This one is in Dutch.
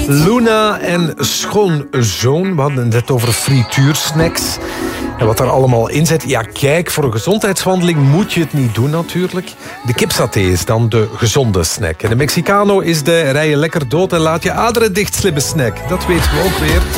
Luna en schoonzoon. We hadden het net over frituursnacks. En wat er allemaal in zit. Ja, kijk, voor een gezondheidswandeling moet je het niet doen natuurlijk. De kipsaté is dan de gezonde snack. En de Mexicano is de rij je lekker dood en laat je aderen dichtslippen snack. Dat weten we ook weer.